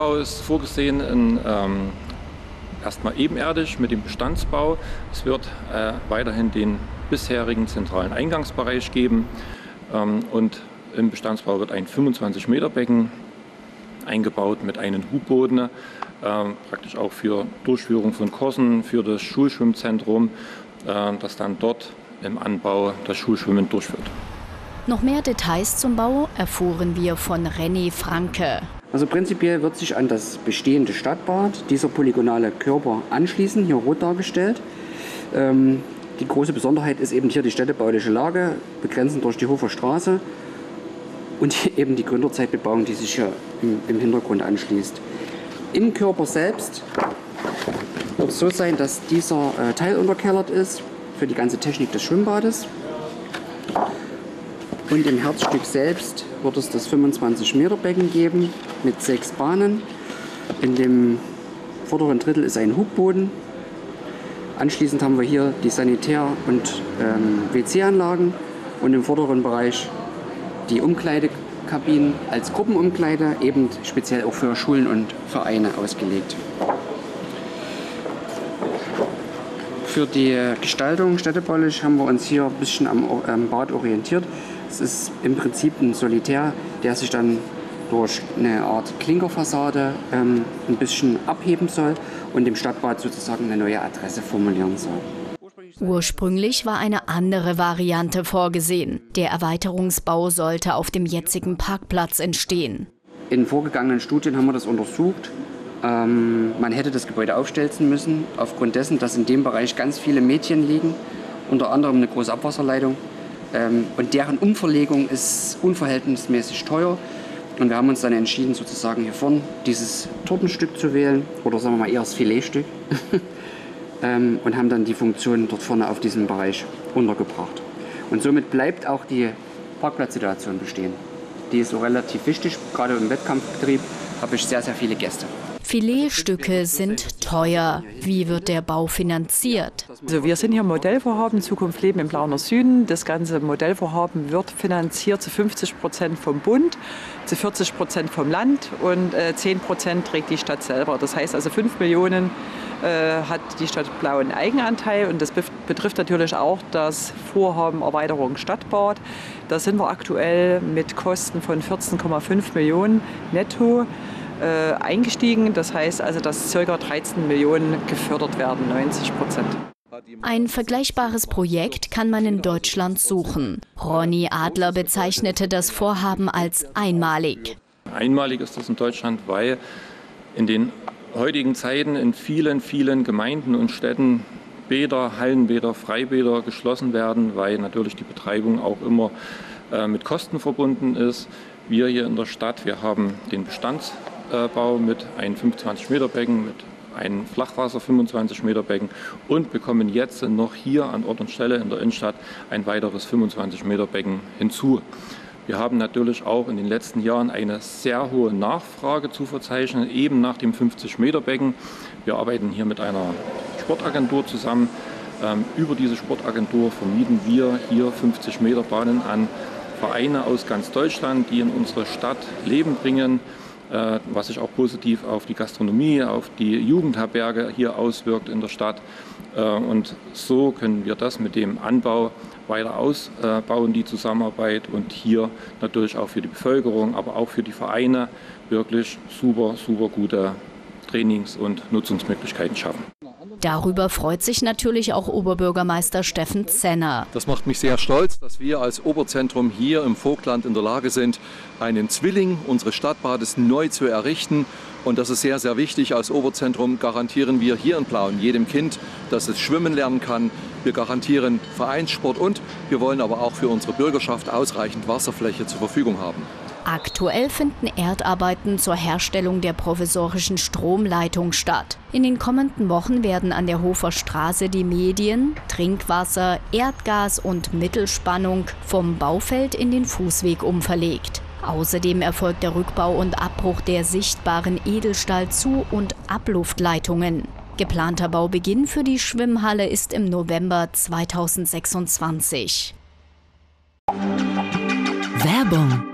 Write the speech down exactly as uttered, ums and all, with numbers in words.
Bau ist vorgesehen in, ähm, erstmal ebenerdig mit dem Bestandsbau. Es wird äh, weiterhin den bisherigen zentralen Eingangsbereich geben ähm, und im Bestandsbau wird ein fünfundzwanzig Meter Becken eingebaut mit einem Hubboden, äh, praktisch auch für Durchführung von Kursen, für das Schulschwimmzentrum, äh, das dann dort im Anbau das Schulschwimmen durchführt. Noch mehr Details zum Bau erfuhren wir von René Franke. Also prinzipiell wird sich an das bestehende Stadtbad dieser polygonale Körper anschließen, hier rot dargestellt. Ähm, die große Besonderheit ist eben hier die städtebauliche Lage, begrenzend durch die Hofer Straße und eben die Gründerzeitbebauung, die sich hier im, im Hintergrund anschließt. Im Körper selbst wird es so sein, dass dieser äh, Teil unterkellert ist für die ganze Technik des Schwimmbades. Und im Herzstück selbst wird es das fünfundzwanzig Meter Becken geben mit sechs Bahnen. In dem vorderen Drittel ist ein Hubboden. Anschließend haben wir hier die Sanitär- und ähm, W C-Anlagen und im vorderen Bereich die Umkleidekabinen als Gruppenumkleide, eben speziell auch für Schulen und Vereine ausgelegt. Für die Gestaltung städtebaulich haben wir uns hier ein bisschen am, am Bad orientiert. Es ist im Prinzip ein Solitär, der sich dann durch eine Art Klinkerfassade ähm, ein bisschen abheben soll und dem Stadtbad sozusagen eine neue Adresse formulieren soll. Ursprünglich war eine andere Variante vorgesehen. Der Erweiterungsbau sollte auf dem jetzigen Parkplatz entstehen. In vorgegangenen Studien haben wir das untersucht. Ähm, man hätte das Gebäude aufstelzen müssen, aufgrund dessen, dass in dem Bereich ganz viele Mädchen liegen, unter anderem eine große Abwasserleitung. Ähm, und deren Umverlegung ist unverhältnismäßig teuer. Und wir haben uns dann entschieden, sozusagen hier vorne dieses Tortenstück zu wählen, oder sagen wir mal eher das Filetstück, ähm, und haben dann die Funktion dort vorne auf diesem Bereich untergebracht. Und somit bleibt auch die Parkplatzsituation bestehen. Die ist so relativ wichtig, gerade im Wettkampfbetrieb habe ich sehr, sehr viele Gäste. Filetstücke sind teuer. Wie wird der Bau finanziert? Also wir sind hier im Modellvorhaben Zukunft Leben im Plauener Süden. Das ganze Modellvorhaben wird finanziert zu fünfzig Prozent vom Bund, zu vierzig Prozent vom Land und äh, zehn Prozent trägt die Stadt selber. Das heißt also fünf Millionen äh, hat die Stadt Blau einen Eigenanteil und das betrifft natürlich auch das Vorhaben Erweiterung Stadtbad. Da sind wir aktuell mit Kosten von vierzehn Komma fünf Millionen netto Äh, eingestiegen. Das heißt also, dass ca. dreizehn Millionen gefördert werden, neunzig Prozent. Ein vergleichbares Projekt kann man in Deutschland suchen. Ronny Adler bezeichnete das Vorhaben als einmalig. Einmalig ist das in Deutschland, weil in den heutigen Zeiten in vielen, vielen Gemeinden und Städten Bäder, Hallenbäder, Freibäder geschlossen werden, weil natürlich die Betreibung auch immer äh, mit Kosten verbunden ist. Wir hier in der Stadt, wir haben den Bestandsbau mit einem fünfundzwanzig Meter Becken, mit einem Flachwasser fünfundzwanzig Meter Becken und bekommen jetzt noch hier an Ort und Stelle in der Innenstadt ein weiteres fünfundzwanzig Meter Becken hinzu. Wir haben natürlich auch in den letzten Jahren eine sehr hohe Nachfrage zu verzeichnen, eben nach dem fünfzig Meter Becken. Wir arbeiten hier mit einer Sportagentur zusammen. Ähm, über diese Sportagentur vermieten wir hier fünfzig Meter Bahnen an Vereine aus ganz Deutschland, die in unsere Stadt Leben bringen, äh, was sich auch positiv auf die Gastronomie, auf die Jugendherberge hier auswirkt in der Stadt. Äh, und so können wir das mit dem Anbau weiter ausbauen, die Zusammenarbeit, und hier natürlich auch für die Bevölkerung, aber auch für die Vereine wirklich super, super gute Trainings- und Nutzungsmöglichkeiten schaffen. Darüber freut sich natürlich auch Oberbürgermeister Steffen Zenner. Das macht mich sehr stolz, dass wir als Oberzentrum hier im Vogtland in der Lage sind, einen Zwilling unseres Stadtbades neu zu errichten. Und das ist sehr, sehr wichtig. Als Oberzentrum garantieren wir hier in Plauen jedem Kind, dass es schwimmen lernen kann. Wir garantieren Vereinssport und wir wollen aber auch für unsere Bürgerschaft ausreichend Wasserfläche zur Verfügung haben. Aktuell finden Erdarbeiten zur Herstellung der provisorischen Stromleitung statt. In den kommenden Wochen werden an der Hofer Straße die Medien, Trinkwasser, Erdgas und Mittelspannung vom Baufeld in den Fußweg umverlegt. Außerdem erfolgt der Rückbau und Abbruch der sichtbaren Edelstahl-Zu- und Abluftleitungen. Geplanter Baubeginn für die Schwimmhalle ist im November zweitausendsechsundzwanzig. Werbung